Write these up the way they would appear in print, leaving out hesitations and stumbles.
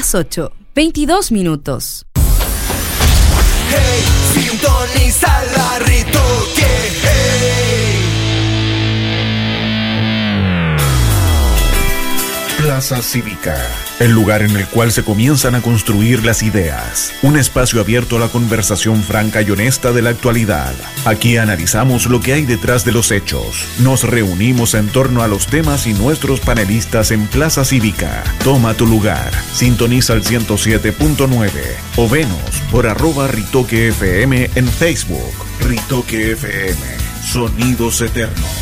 las 8, 22 minutos. Hey, sintoniza la Ritoque. Plaza Cívica, el lugar en el cual se comienzan a construir las ideas. Un espacio abierto a la conversación franca y honesta de la actualidad. Aquí analizamos lo que hay detrás de los hechos. Nos reunimos en torno a los temas y nuestros panelistas en Plaza Cívica. Toma tu lugar. Sintoniza el 107.9 o venos por @RitoqueFM en Facebook. Ritoque FM. Sonidos eternos.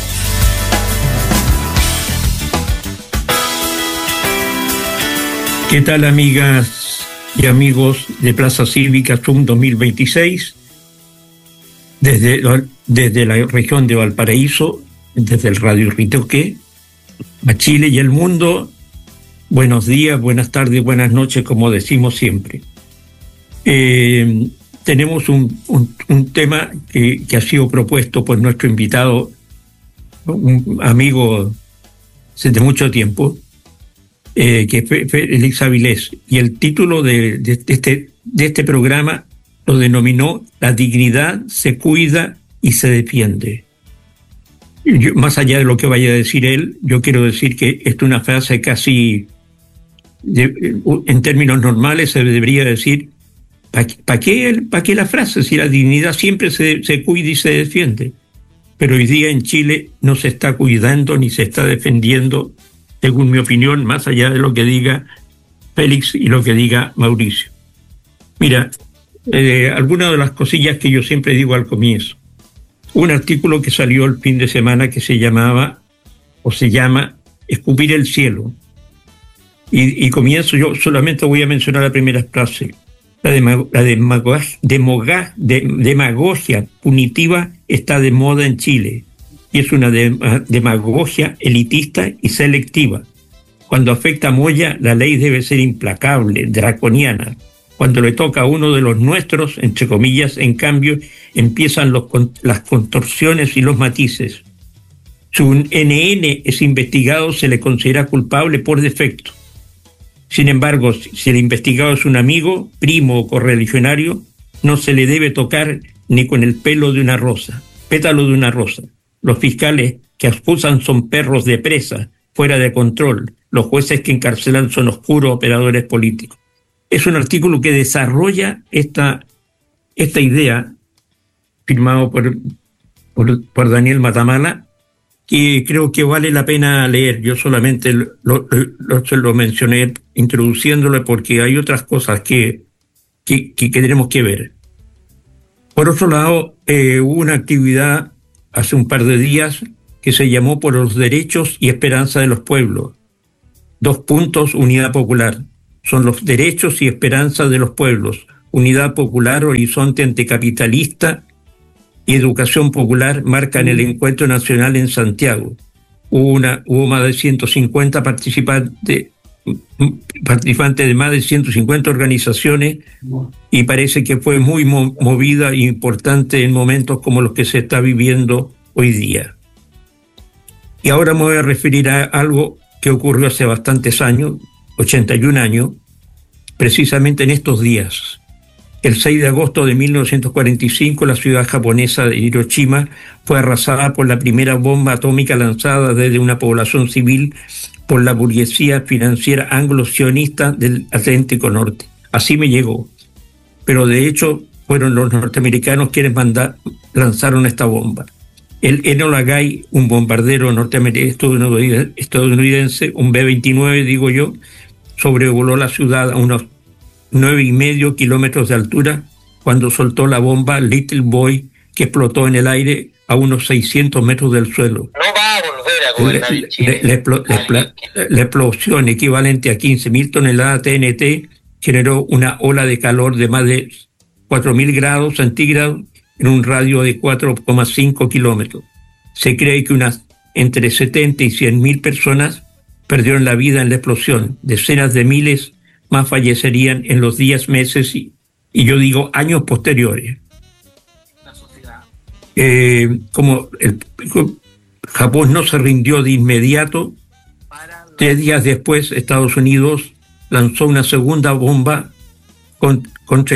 ¿Qué tal, amigas y amigos de Plaza Cívica Zoom 2026? Desde la región de Valparaíso, desde el Radio Ritoque, a Chile y el mundo, buenos días, buenas tardes, buenas noches, como decimos siempre. Tenemos un tema que ha sido propuesto por nuestro invitado, un amigo de mucho tiempo, que es Félix Avilés, y el título de este programa lo denominó "La dignidad se cuida y se defiende". Más allá de lo que vaya a decir él, yo quiero decir que esta es una frase casi, en términos normales se debería decir, ¿para qué la frase? Si la dignidad siempre se cuida y se defiende. Pero hoy día en Chile no se está cuidando ni se está defendiendo, según mi opinión, más allá de lo que diga Félix y lo que diga Mauricio. Mira, algunas de las cosillas que yo siempre digo al comienzo. Un artículo que salió el fin de semana que se llama "Escupir el cielo". Y comienzo, yo solamente voy a mencionar la primera frase. La demagogia punitiva está de moda en Chile. Y es una demagogia elitista y selectiva. Cuando afecta a Moya, la ley debe ser implacable, draconiana. Cuando le toca a uno de los nuestros, entre comillas, en cambio, empiezan las contorsiones y los matices. Si un NN es investigado, se le considera culpable por defecto. Sin embargo, si el investigado es un amigo, primo o correligionario, no se le debe tocar ni con el pétalo de una rosa. Los fiscales que acusan son perros de presa, fuera de control. Los jueces que encarcelan son oscuros operadores políticos. Es un artículo que desarrolla esta idea, firmado por Daniel Matamala, que creo que vale la pena leer. Yo solamente lo mencioné introduciéndolo porque hay otras cosas que tenemos que ver. Por otro lado, hubo una actividad hace un par de días que se llamó "Por los derechos y esperanza de los pueblos". 2 puntos, Unidad Popular. Son los derechos y esperanza de los pueblos. Unidad Popular, Horizonte Anticapitalista y Educación Popular marcan el encuentro nacional en Santiago. Hubo más de 150 participantes de más de 150 organizaciones, y parece que fue muy movida e importante en momentos como los que se está viviendo hoy día. Y ahora me voy a referir a algo que ocurrió hace bastantes años, 81 años, precisamente en estos días. El 6 de agosto de 1945, la ciudad japonesa de Hiroshima fue arrasada por la primera bomba atómica lanzada desde una población civil por la burguesía financiera anglo-sionista del Atlántico Norte. Así me llegó. Pero de hecho fueron los norteamericanos quienes lanzaron esta bomba. El Enola Gay, un bombardero estadounidense, un B-29 digo yo, sobrevoló la ciudad a unos 9,5 kilómetros de altura cuando soltó la bomba Little Boy, que explotó en el aire a unos 600 metros del suelo. No va a volver a gobernar Chile. La explosión, equivalente a 15.000 toneladas TNT, generó una ola de calor de más de 4.000 grados centígrados en un radio de 4,5 kilómetros. Se cree que entre 70 y 100.000 personas perdieron la vida en la explosión. Decenas de miles más fallecerían en los días, meses y yo digo años posteriores. Como Japón no se rindió de inmediato, 3 días después Estados Unidos lanzó una segunda bomba contra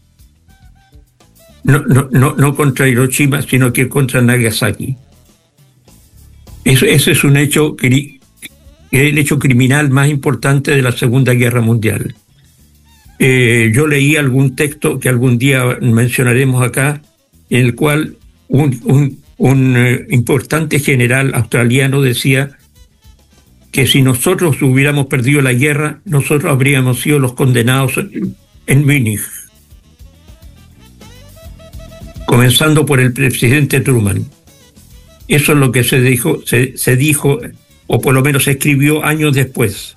no contra Hiroshima, sino que contra Nagasaki. Ese es un hecho, el hecho criminal más importante de la Segunda Guerra Mundial. Yo leí algún texto que algún día mencionaremos acá, en el cual un importante general australiano decía que si nosotros hubiéramos perdido la guerra, nosotros habríamos sido los condenados en Múnich, comenzando por el presidente Truman. Eso es lo que se dijo, o por lo menos se escribió años después.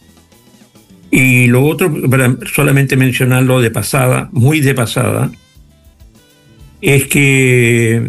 Y lo otro, para solamente mencionarlo de pasada, muy de pasada, es que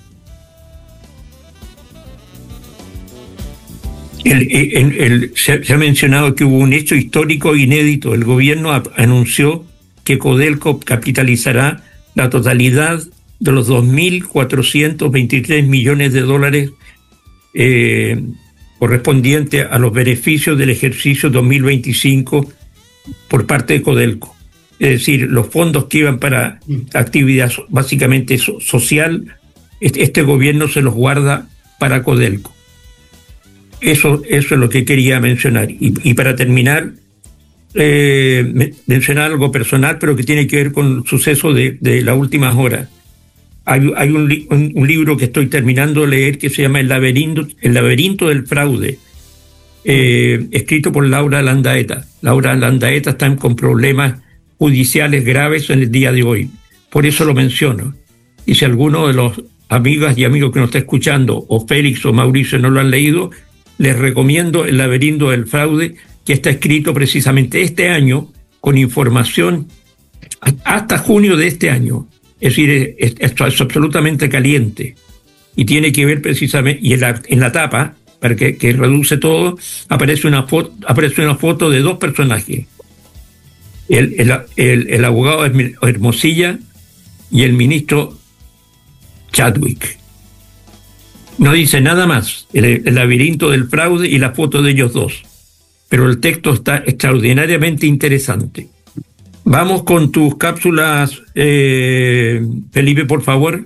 se ha mencionado que hubo un hecho histórico inédito. El gobierno anunció que Codelco capitalizará la totalidad de los 2.423 millones de dólares correspondiente a los beneficios del ejercicio 2025 por parte de Codelco. Es decir, los fondos que iban para actividad básicamente social, este gobierno se los guarda para Codelco. Eso es lo que quería mencionar. Y para terminar, mencionar algo personal, pero que tiene que ver con sucesos de las últimas horas. Hay un libro que estoy terminando de leer que se llama El laberinto del fraude, escrito por Laura Landaeta. Laura Landaeta está con problemas judiciales graves en el día de hoy. Por eso lo menciono. Y si alguno de los amigas y amigos que nos está escuchando, o Félix o Mauricio, no lo han leído, les recomiendo El laberinto del fraude, que está escrito precisamente este año, con información hasta junio de este año. Es decir, esto es absolutamente caliente y tiene que ver precisamente, y en la tapa, para que reduce todo, aparece una foto de dos personajes, el abogado Hermosilla y el ministro Chadwick. No dice nada más, el laberinto del fraude y la foto de ellos dos, pero el texto está extraordinariamente interesante. Vamos con tus cápsulas, Felipe, por favor.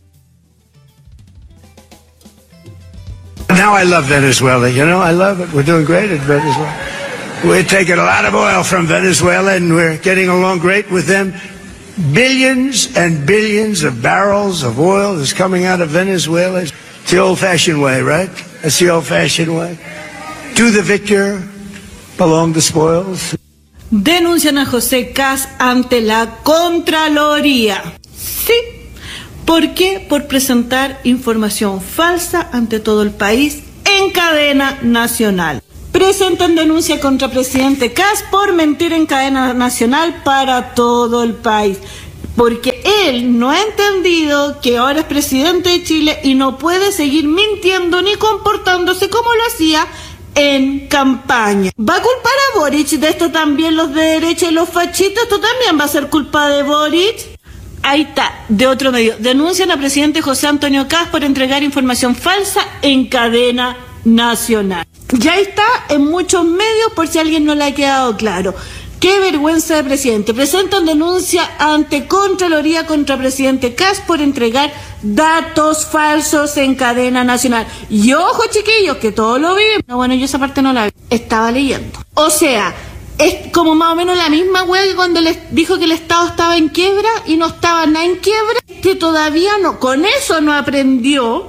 Now I love Venezuela, you know, I love it. We're doing great at Venezuela. We're taking a lot of oil from Venezuela and we're getting along great with them. Billions and billions of barrels of oil is coming out of Venezuela. It's the old-fashioned way, right? That's the old-fashioned way. To the victor belong the spoils. Denuncian a José Kast ante la Contraloría. Sí. ¿Por qué? Por presentar información falsa ante todo el país en cadena nacional. Presentan denuncia contra presidente Kast por mentir en cadena nacional para todo el país. Porque él no ha entendido que ahora es presidente de Chile y no puede seguir mintiendo ni comportándose como lo hacía en campaña. ¿Va a culpar a Boric de esto también los de derecha y los fascistas? ¿Esto también va a ser culpa de Boric? Ahí está, de otro medio. Denuncian a presidente José Antonio Kast por entregar información falsa en cadena nacional. Ya está en muchos medios por si a alguien no le ha quedado claro. ¡Qué vergüenza de presidente! Presentan denuncia ante Contraloría contra presidente Kast por entregar datos falsos en cadena nacional. Y ojo, chiquillos, que todos lo viven. No, bueno, yo esa parte no la vi. Estaba leyendo. O sea, es como más o menos la misma wea que cuando les dijo que el Estado estaba en quiebra y no estaba nada en quiebra, que todavía no, con eso no aprendió.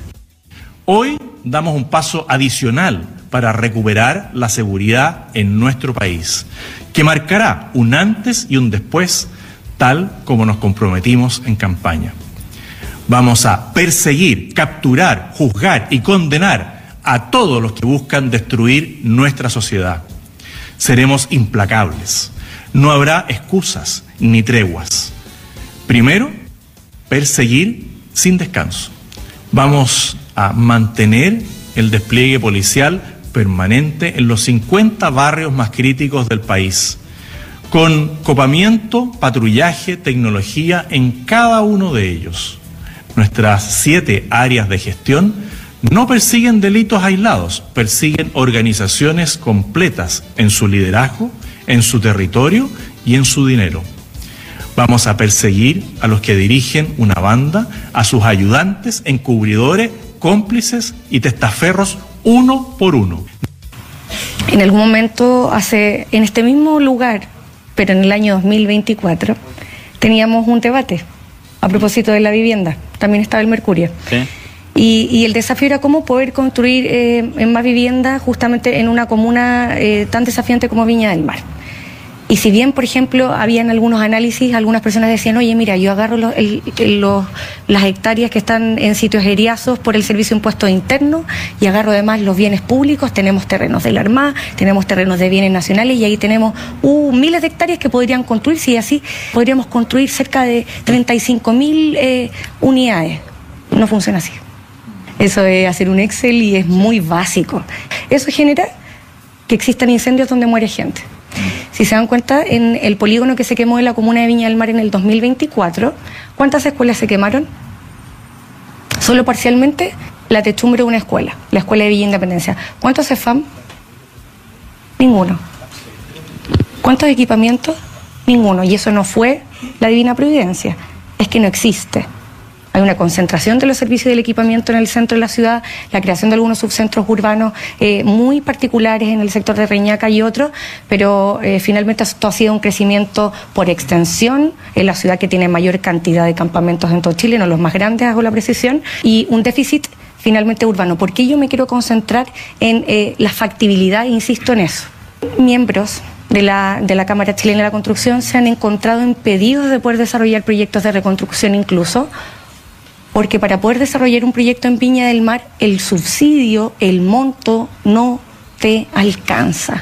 Hoy damos un paso adicional para recuperar la seguridad en nuestro país, que marcará un antes y un después, tal como nos comprometimos en campaña. Vamos a perseguir, capturar, juzgar y condenar a todos los que buscan destruir nuestra sociedad. Seremos implacables. No habrá excusas ni treguas. Primero, perseguir sin descanso. Vamos a mantener el despliegue policial permanente en los 50 barrios más críticos del país, con copamiento, patrullaje, tecnología en cada uno de ellos. Nuestras 7 áreas de gestión no persiguen delitos aislados, persiguen organizaciones completas en su liderazgo, en su territorio y en su dinero. Vamos a perseguir a los que dirigen una banda, a sus ayudantes, encubridores, cómplices y testaferros uno por uno. En algún momento, en este mismo lugar, pero en el año 2024, teníamos un debate a propósito de la vivienda. También estaba el Mercurio. ¿Sí? Y el desafío era cómo poder construir en más vivienda justamente en una comuna tan desafiante como Viña del Mar. Y si bien, por ejemplo, habían algunos análisis, algunas personas decían, oye, mira, yo agarro las hectáreas que están en sitios eriazos por el servicio de impuestos internos y agarro además los bienes públicos, tenemos terrenos de la Armada, tenemos terrenos de bienes nacionales y ahí tenemos miles de hectáreas que podrían construirse y así podríamos construir cerca de 35.000 unidades. No funciona así. Eso es hacer un Excel y es muy básico. Eso genera que existan incendios donde muere gente. Si se dan cuenta, en el polígono que se quemó en la comuna de Viña del Mar en el 2024, ¿cuántas escuelas se quemaron? Solo parcialmente la techumbre de una escuela, la escuela de Villa Independencia. ¿Cuántos CEFAM? Ninguno. ¿Cuántos equipamientos? Ninguno. Y eso no fue la divina providencia, es que no existe. Hay una concentración de los servicios del equipamiento en el centro de la ciudad, la creación de algunos subcentros urbanos muy particulares en el sector de Reñaca y otros, pero finalmente esto ha sido un crecimiento por extensión en la ciudad que tiene mayor cantidad de campamentos en todo Chile, no los más grandes, hago la precisión, y un déficit finalmente urbano. ¿Por qué yo me quiero concentrar en la factibilidad? Insisto en eso. Miembros de la Cámara Chilena de la Construcción se han encontrado impedidos de poder desarrollar proyectos de reconstrucción incluso, porque para poder desarrollar un proyecto en Viña del Mar, el subsidio, el monto, no te alcanza.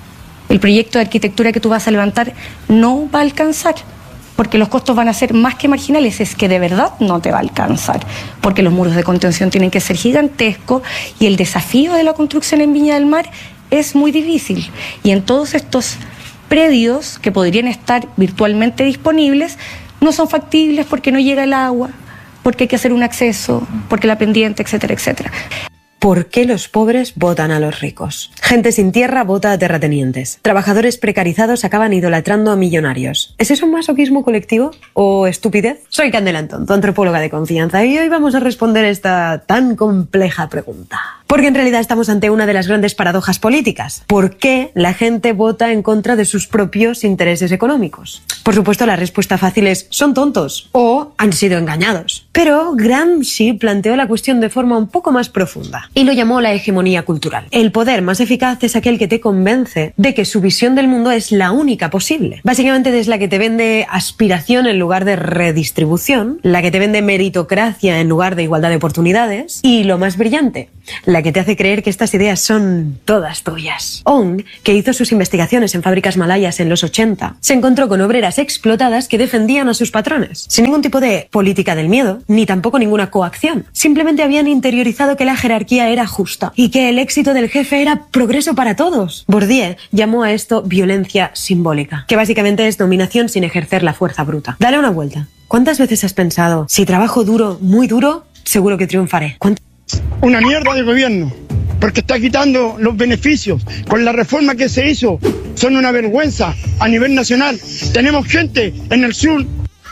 El proyecto de arquitectura que tú vas a levantar no va a alcanzar, porque los costos van a ser más que marginales, es que de verdad no te va a alcanzar, porque los muros de contención tienen que ser gigantescos y el desafío de la construcción en Viña del Mar es muy difícil. Y en todos estos predios que podrían estar virtualmente disponibles, no son factibles porque no llega el agua, porque hay que hacer un acceso, porque la pendiente, etcétera, etcétera. ¿Por qué los pobres votan a los ricos? Gente sin tierra vota a terratenientes. Trabajadores precarizados acaban idolatrando a millonarios. ¿Es eso un masoquismo colectivo o estupidez? Soy Candela Antón, tu antropóloga de confianza, y hoy vamos a responder esta tan compleja pregunta. Porque en realidad estamos ante una de las grandes paradojas políticas. ¿Por qué la gente vota en contra de sus propios intereses económicos? Por supuesto, la respuesta fácil es son tontos o han sido engañados. Pero Gramsci planteó la cuestión de forma un poco más profunda y lo llamó la hegemonía cultural. El poder más eficaz es aquel que te convence de que su visión del mundo es la única posible. Básicamente es la que te vende aspiración en lugar de redistribución, la que te vende meritocracia en lugar de igualdad de oportunidades y, lo más brillante, la que te hace creer que estas ideas son todas tuyas. Ong, que hizo sus investigaciones en fábricas malayas en los 80, se encontró con obreras explotadas que defendían a sus patrones, sin ningún tipo de política del miedo, ni tampoco ninguna coacción. Simplemente habían interiorizado que la jerarquía era justa y que el éxito del jefe era progreso para todos. Bourdieu llamó a esto violencia simbólica, que básicamente es dominación sin ejercer la fuerza bruta. Dale una vuelta. ¿Cuántas veces has pensado, si trabajo duro, muy duro, seguro que triunfaré? Una mierda de gobierno, porque está quitando los beneficios. Con la reforma que se hizo, son una vergüenza a nivel nacional. Tenemos gente en el sur,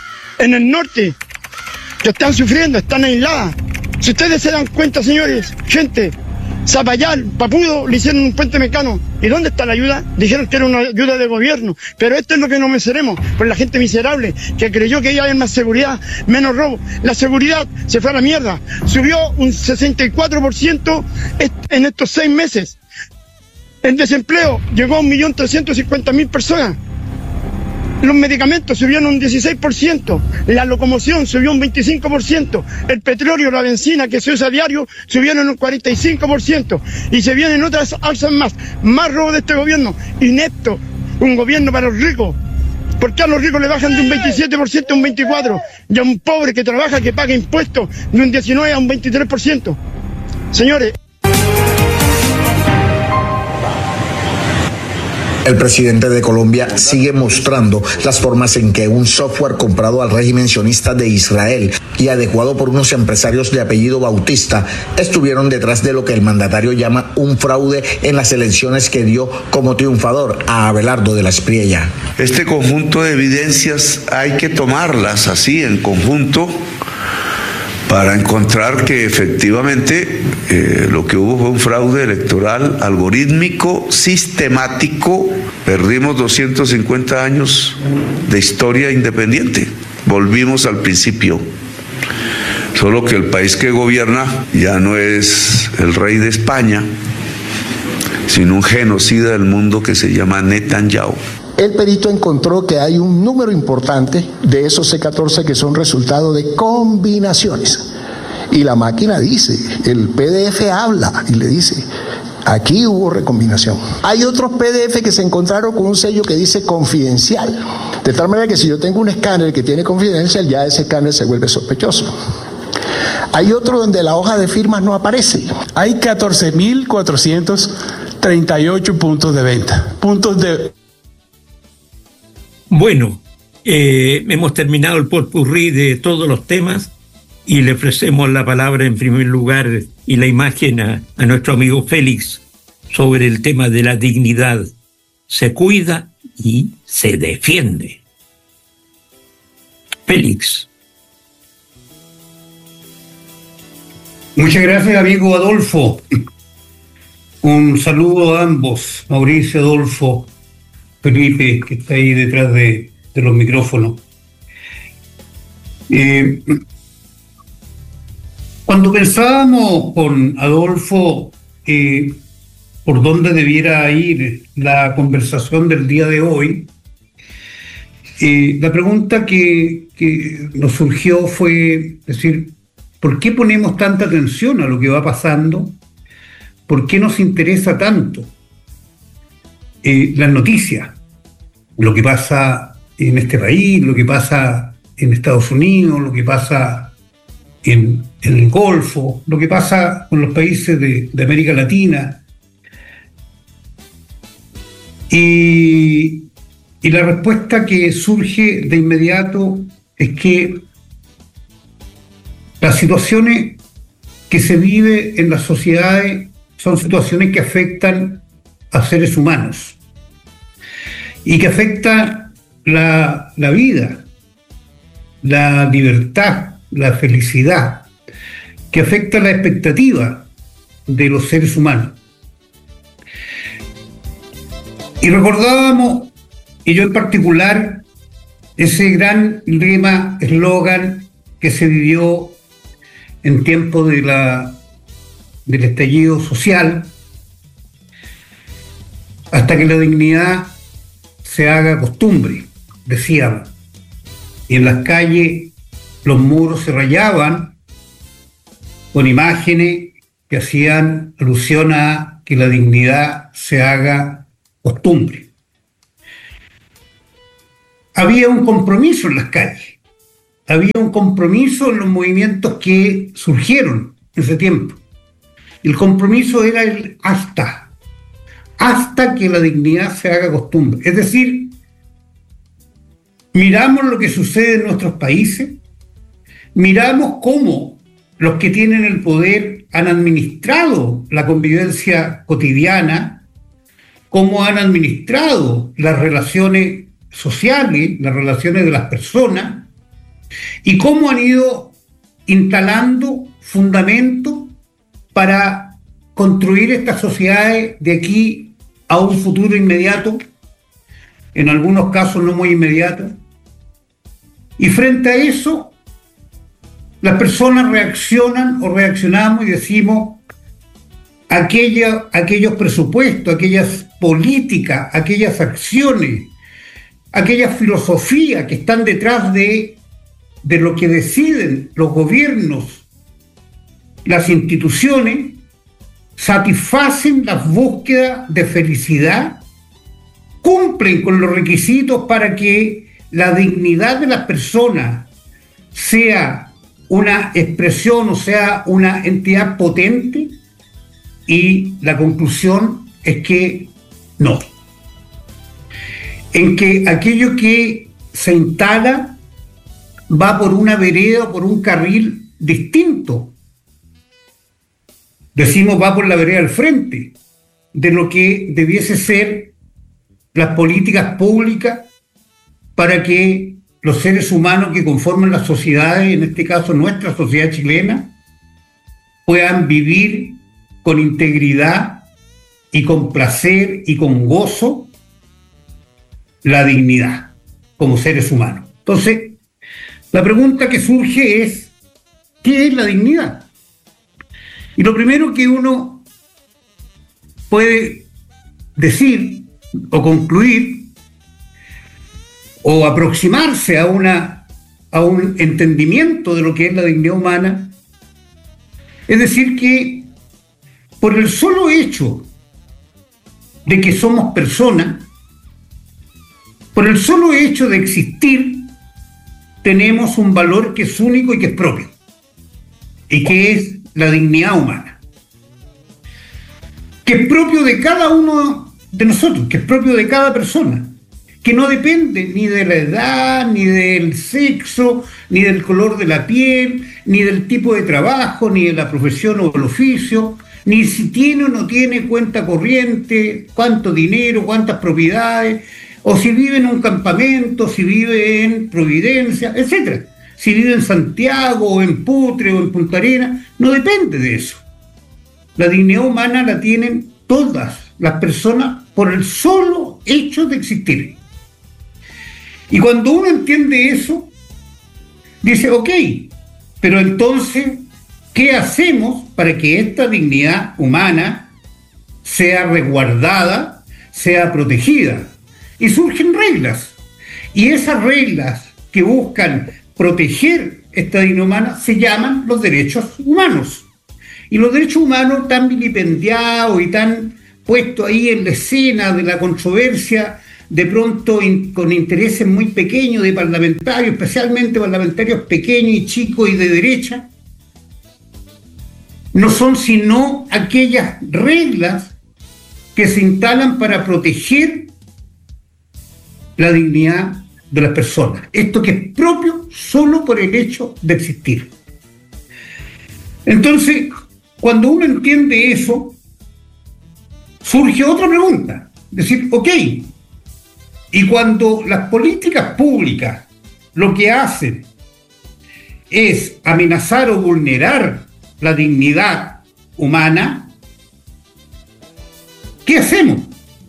en el norte, que están sufriendo, están aisladas. Si ustedes se dan cuenta, señores, gente, Zapallar, Papudo, le hicieron un puente mecano. ¿Y dónde está la ayuda? Dijeron que era una ayuda de gobierno. Pero esto es lo que no mereceremos, por la gente miserable que creyó que iba a haber más seguridad, menos robo. La seguridad se fue a la mierda. Subió un 64% en estos 6 meses. El desempleo llegó a 1.350.000 personas. Los medicamentos subieron un 16%, la locomoción subió un 25%, el petróleo, la benzina que se usa a diario subieron un 45%, y se vienen otras alzas más robo de este gobierno, inepto, un gobierno para los ricos. ¿Por qué a los ricos le bajan de un 27% a un 24%? Y a un pobre que trabaja, que paga impuestos, de un 19% a un 23%. Señores. El presidente de Colombia sigue mostrando las formas en que un software comprado al régimen sionista de Israel y adecuado por unos empresarios de apellido Bautista estuvieron detrás de lo que el mandatario llama un fraude en las elecciones que dio como triunfador a Abelardo de la Espriella. Este conjunto de evidencias hay que tomarlas así en conjunto para encontrar que efectivamente lo que hubo fue un fraude electoral algorítmico, sistemático. Perdimos 250 años de historia independiente. Volvimos al principio. Solo que el país que gobierna ya no es el rey de España, sino un genocida del mundo que se llama Netanyahu. El perito encontró que hay un número importante de esos C14 que son resultado de combinaciones. Y la máquina dice, el PDF habla y le dice, aquí hubo recombinación. Hay otros PDF que se encontraron con un sello que dice confidencial. De tal manera que si yo tengo un escáner que tiene confidencial, ya ese escáner se vuelve sospechoso. Hay otro donde la hoja de firmas no aparece. Hay 14.438 puntos de venta. Bueno, hemos terminado el potpourri de todos los temas y le ofrecemos la palabra en primer lugar y la imagen a nuestro amigo Félix sobre el tema de la dignidad. Se cuida y se defiende. Félix. Muchas gracias, amigo Adolfo. Un saludo a ambos, Mauricio, Adolfo, Felipe, que está ahí detrás de los micrófonos. Cuando pensábamos con Adolfo por dónde debiera ir la conversación del día de hoy, la pregunta que nos surgió fue decir, ¿por qué ponemos tanta atención a lo que va pasando? ¿Por qué nos interesa tanto las noticias? Lo que pasa en este país, lo que pasa en Estados Unidos, lo que pasa en el Golfo, lo que pasa con los países de América Latina. Y la respuesta que surge de inmediato es que las situaciones que se viven en las sociedades son situaciones que afectan a seres humanos y que afectan la vida, la libertad, la felicidad, que afecta la expectativa de los seres humanos. Y recordábamos, y yo en particular, ese gran lema, eslogan que se vivió en tiempos del estallido social, hasta que la dignidad se haga costumbre, decíamos. Y en las calles los muros se rayaban con imágenes que hacían alusión a que la dignidad se haga costumbre. Había un compromiso en las calles, había un compromiso en los movimientos que surgieron en ese tiempo. El compromiso era el hasta que la dignidad se haga costumbre. Es decir, miramos lo que sucede en nuestros países, miramos cómo los que tienen el poder han administrado la convivencia cotidiana, cómo han administrado las relaciones sociales, las relaciones de las personas, y cómo han ido instalando fundamentos para construir estas sociedades de aquí a un futuro inmediato, en algunos casos no muy inmediato. Y frente a eso, las personas reaccionan o reaccionamos y decimos aquellos presupuestos, aquellas políticas, aquellas acciones, aquellas filosofías que están detrás de lo que deciden los gobiernos, las instituciones, satisfacen las búsquedas de felicidad, cumplen con los requisitos para que la dignidad de las personas sea una expresión o sea una entidad potente, y la conclusión es que no. en que aquello que se instala va por una vereda o por un carril distinto. Decimos va por la vereda al frente de lo que debiese ser las políticas públicas para que los seres humanos que conforman las sociedades, en este caso nuestra sociedad chilena, puedan vivir con integridad y con placer y con gozo la dignidad como seres humanos. Entonces, la pregunta que surge es, ¿qué es la dignidad? Y lo primero que uno puede decir o concluir o aproximarse a un entendimiento de lo que es la dignidad humana es decir que por el solo hecho de que somos personas, por el solo hecho de existir, tenemos un valor que es único y que es propio, y que es la dignidad humana, que es propio de cada uno de nosotros, que es propio de cada persona, que no depende ni de la edad, ni del sexo, ni del color de la piel, ni del tipo de trabajo, ni de la profesión o el oficio, ni si tiene o no tiene cuenta corriente, cuánto dinero, cuántas propiedades, o si vive en un campamento, si vive en Providencia, etc. Si vive en Santiago, o en Putre, o en Punta Arenas, no depende de eso. La dignidad humana la tienen todas las personas por el solo hecho de existir. Y cuando uno entiende eso, dice, ok, pero entonces, ¿qué hacemos para que esta dignidad humana sea resguardada, sea protegida? Y surgen reglas. Y esas reglas que buscan proteger esta dignidad humana se llaman los derechos humanos. Y los derechos humanos tan vilipendiados y tan puestos ahí en la escena de la controversia, de pronto con intereses muy pequeños de parlamentarios, especialmente parlamentarios pequeños y chicos y de derecha, no son sino aquellas reglas que se instalan para proteger la dignidad de las personas. Esto que es propio solo por el hecho de existir. Entonces, cuando uno entiende eso, surge otra pregunta. Decir, ok, y cuando las políticas públicas lo que hacen es amenazar o vulnerar la dignidad humana, ¿qué hacemos?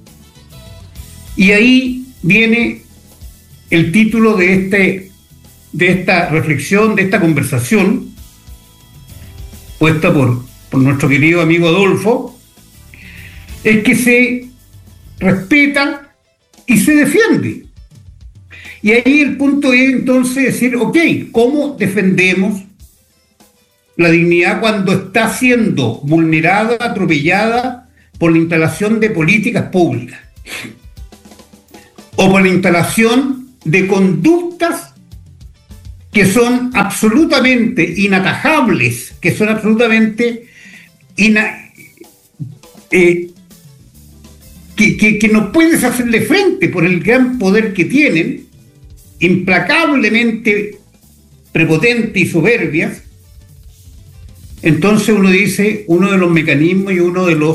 Y ahí viene el título de esta reflexión, de esta conversación, puesta por nuestro querido amigo Adolfo, es que se respeta y se defiende. Y ahí el punto es entonces decir, ok, ¿cómo defendemos la dignidad cuando está siendo vulnerada, atropellada por la instalación de políticas públicas? O por la instalación de conductas que son absolutamente inatajables, que son absolutamente que no puedes hacerle frente por el gran poder que tienen, implacablemente prepotentes y soberbias. Entonces uno dice, uno de los mecanismos y uno de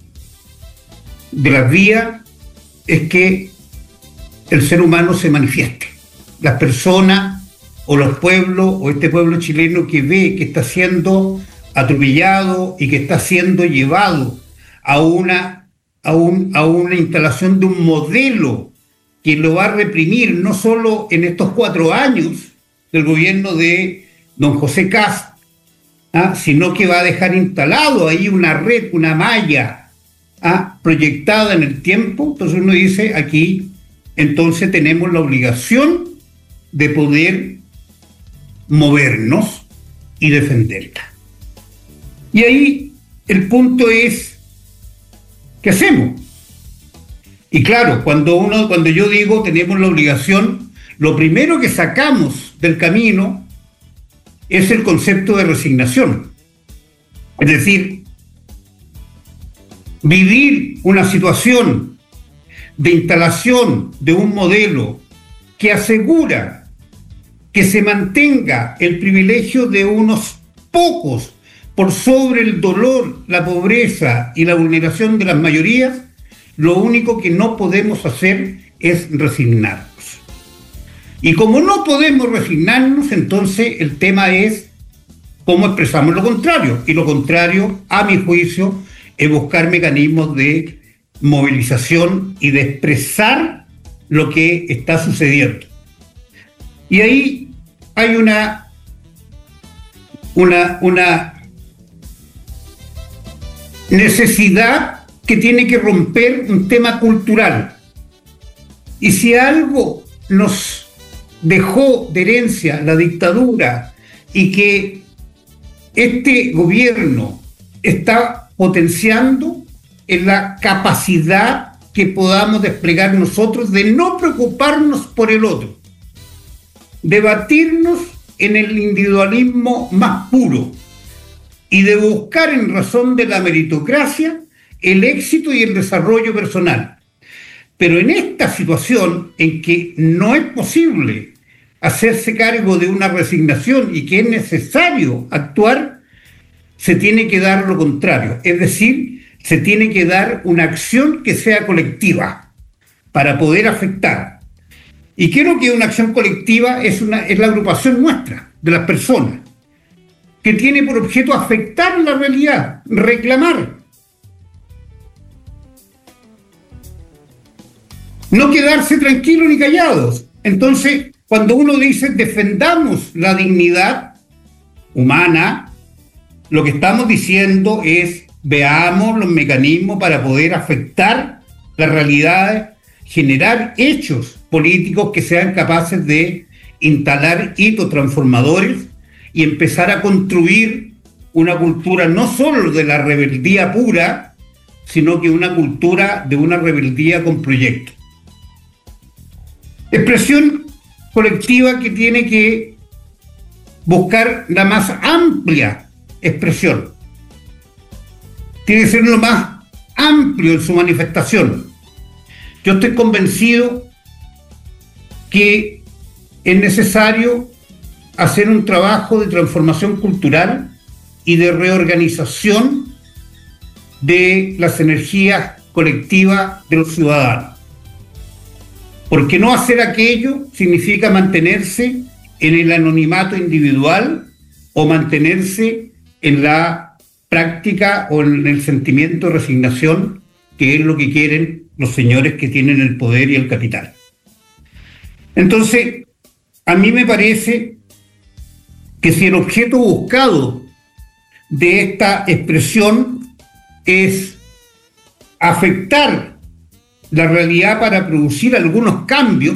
las vías es que el ser humano se manifieste. Las personas o los pueblos o este pueblo chileno que ve que está siendo atropellado y que está siendo llevado a una instalación de un modelo que lo va a reprimir no solo en estos 4 años del gobierno de don José Kast, sino que va a dejar instalado ahí una red, una malla proyectada en el tiempo. Entonces uno dice aquí, entonces tenemos la obligación de poder movernos y defenderla. Y ahí el punto es, ¿qué hacemos? Y claro, cuando yo digo tenemos la obligación, lo primero que sacamos del camino es el concepto de resignación. Es decir, vivir una situación de instalación de un modelo que asegura que se mantenga el privilegio de unos pocos por sobre el dolor, la pobreza y la vulneración de las mayorías, lo único que no podemos hacer es resignarnos. Y como no podemos resignarnos, entonces el tema es cómo expresamos lo contrario. Y lo contrario, a mi juicio, es buscar mecanismos de movilización y de expresar lo que está sucediendo. Y ahí hay una necesidad que tiene que romper un tema cultural. Y si algo nos dejó de herencia la dictadura y que este gobierno está potenciando, es la capacidad que podamos desplegar nosotros de no preocuparnos por el otro, debatirnos en el individualismo más puro y de buscar en razón de la meritocracia el éxito y el desarrollo personal. Pero en esta situación en que no es posible hacerse cargo de una resignación y que es necesario actuar, se tiene que dar lo contrario, es decir, se tiene que dar una acción que sea colectiva para poder afectar. Y creo que una acción colectiva es la agrupación nuestra, de las personas, que tiene por objeto afectar la realidad, reclamar. No quedarse tranquilos ni callados. Entonces, cuando uno dice defendamos la dignidad humana, lo que estamos diciendo es veamos los mecanismos para poder afectar la realidad, generar hechos políticos que sean capaces de instalar hitos transformadores y empezar a construir una cultura no solo de la rebeldía pura, sino que una cultura de una rebeldía con proyecto. Expresión colectiva que tiene que buscar la más amplia expresión. Tiene que ser lo más amplio en su manifestación. Yo estoy convencido que es necesario hacer un trabajo de transformación cultural y de reorganización de las energías colectivas de los ciudadanos. Porque no hacer aquello significa mantenerse en el anonimato individual o mantenerse en la práctica o en el sentimiento de resignación, que es lo que quieren los señores que tienen el poder y el capital. Entonces, a mí me parece que si el objeto buscado de esta expresión es afectar la realidad para producir algunos cambios,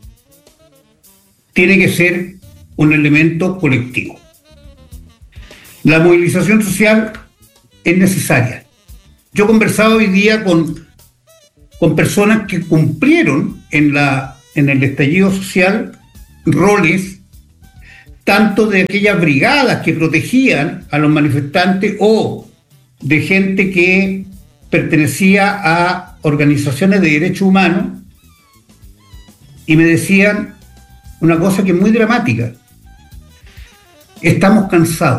tiene que ser un elemento colectivo. La movilización social es necesaria. Yo he conversado hoy día con personas que cumplieron en el estallido social roles tanto de aquellas brigadas que protegían a los manifestantes o de gente que pertenecía a organizaciones de derechos humanos, y me decían una cosa que es muy dramática: estamos cansados.